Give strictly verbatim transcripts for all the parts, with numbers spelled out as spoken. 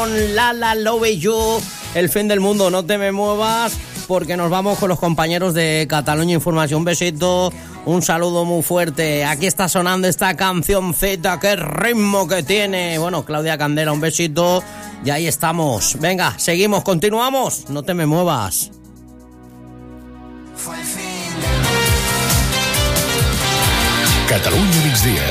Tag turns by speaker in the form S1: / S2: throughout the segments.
S1: con La La Love You, el fin del mundo, no te me muevas, porque nos vamos con los compañeros de Cataluña Información. Un besito, un saludo muy fuerte. Aquí está sonando esta cancioncita, qué ritmo que tiene. Bueno, Claudia Candela, un besito. Y ahí estamos. Venga, seguimos, continuamos. No te me muevas.
S2: Catalunya migdia.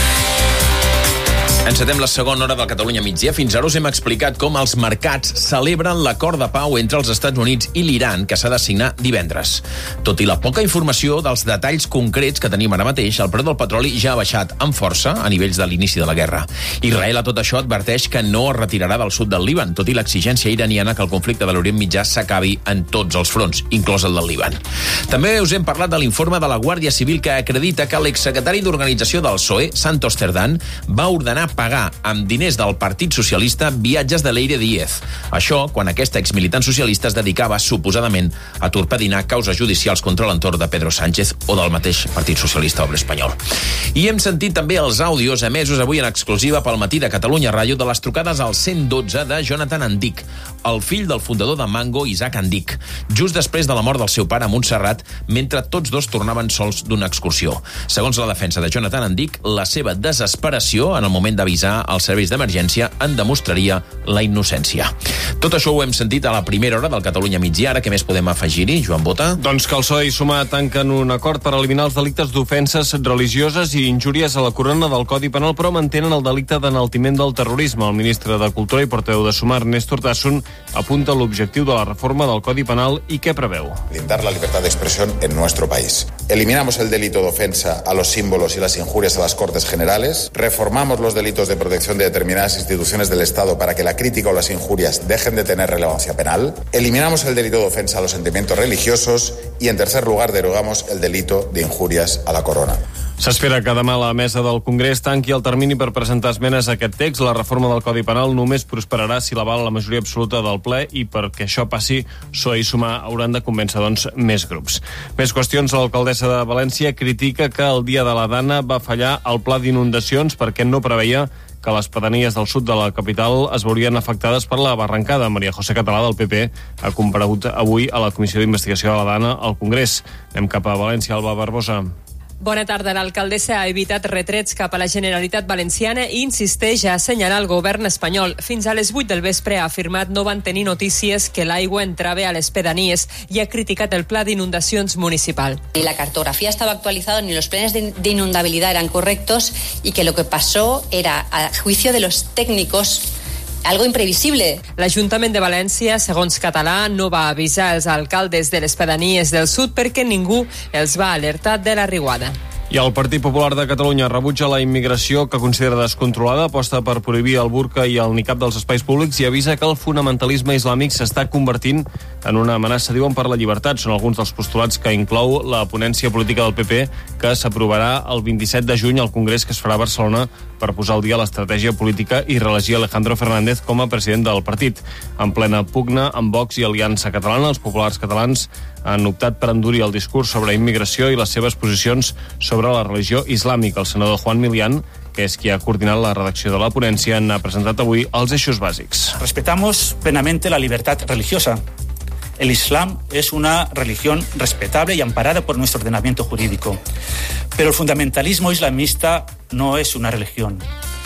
S3: Encetem la segona hora del Catalunya migdia. Fins ara us hem explicat com els mercats celebren l'acord de pau entre els Estats Units i l'Iran, que s'ha de signar divendres. Tot i la poca informació dels detalls concrets que tenim ara mateix, el preu del petroli ja ha baixat amb força a nivells de l'inici de la guerra. Israel, a tot això, adverteix que no es retirarà del sud del Líban, tot i l'exigència iraniana que el conflicte de l'Orient Mitjà s'acabi en tots els fronts, inclòs el del Líban. També us hem parlat de l'informe de la Guàrdia Civil que acredita que l'exsecretari d'Organització del P S O E, Santos Cerdán, va ordenar pagar amb diners del Partit Socialista viatges de Leire Díez. Això quan aquest exmilitant socialista es dedicava suposadament a torpedinar causes judicials contra l'entorn de Pedro Sánchez o del mateix Partit Socialista Obrer Espanyol. I hem sentit també els àudios emesos avui en exclusiva pel Matí de Catalunya Ràdio de les trucades al cent dotze de Jonathan Andic, el fill del fundador de Mango, Isaac Andic, just després de la mort del seu pare a Montserrat, mentre tots dos tornaven sols d'una excursió. Segons la defensa de Jonathan Andic, la seva desesperació en el moment d'avisar als serveis d'emergència en demostraria la innocència. Tot això ho hem sentit a la primera hora del Catalunya migdia. Ara què més podem afegir-hi, Joan Bota?
S4: Doncs que el P S O E i Sumar tanquen un acord per eliminar els delictes d'ofenses religioses i injúries a la corona del Codi Penal, però mantenen el delicte d'enaltiment del terrorisme. El ministre de Cultura i portaveu de Sumar, Néstor Tasson, apunta l'objectiu de la reforma del Codi Penal i què preveu.
S5: Blindar la libertad de expresión en nuestro país. Eliminamos el delito de ofensa a los símbolos y las injurias a las Cortes Generales. Reformamos los delitos de protección de determinadas instituciones del Estado para que la crítica o las injurias dejen de tener relevancia penal. Eliminamos el delito de ofensa a los sentimientos religiosos y, en tercer lugar, derogamos el delito de injurias a la corona.
S4: S'espera que demà la mesa del Congrés tanqui el termini per presentar esmenes a aquest text. La reforma del Codi Penal només prosperarà si l'avala la majoria absoluta del ple i perquè això passi, P S O E i Sumar hauran de convèncer, doncs, més grups. Més qüestions. L'alcaldessa de València critica que el dia de la Dana va fallar el pla d'inundacions perquè no preveia que les pedanies del sud de la capital es veurien afectades per la barrancada. Maria José Català, del P P, ha comparegut avui a la Comissió d'Investigació de la Dana al Congrés. Anem cap a València, Alba Barbosa.
S6: Bona tarda. L'alcaldessa ha evitat retrets cap a la Generalitat Valenciana i insisteix a assenyalar el govern espanyol. Fins a les vuit del vespre ha afirmat no van tenir notícies que l'aigua entrava a les pedanies i ha criticat el pla d'inundacions municipal.
S7: Ni la cartografía estaba actualizada ni los planes de, de inundabilidad eran correctos y que lo que pasó era, a juicio de los técnicos, algo imprevisible.
S6: L'Ajuntament de València, segons Català, no va avisar els alcaldes de les pedanies del sud perquè ningú els va alertar de la riuada.
S4: I el Partit Popular de Catalunya rebutja la immigració que considera descontrolada, aposta per prohibir el burca i el nicab dels espais públics i avisa que el fonamentalisme islàmic s'està convertint en una amenaça, diuen, per la llibertat. Són alguns dels postulats que inclou la ponència política del P P que s'aprovarà el vint-i-set de juny al Congrés que es farà a Barcelona per posar al dia l'estratègia política i reelegir Alejandro Fernández com a president del partit. En plena pugna amb Vox i Aliança Catalana, els populars catalans han optat per endurir el discurs sobre immigració i les seves posicions sobre la religió islàmica. El senador Juan Milián, que és qui ha coordinat la redacció de la ponència, n'ha presentat avui els eixos bàsics.
S8: Respetamos plenamente la libertad religiosa. El Islam es una religión respetable y amparada por nuestro ordenamiento jurídico. Pero el fundamentalismo islamista no es una religión.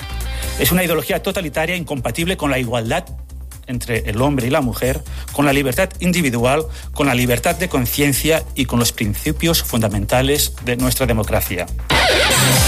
S8: Es una ideología totalitaria incompatible con la igualdad entre el hombre y la mujer, con la libertad individual, con la libertad de conciencia y con los principios fundamentales de nuestra democracia.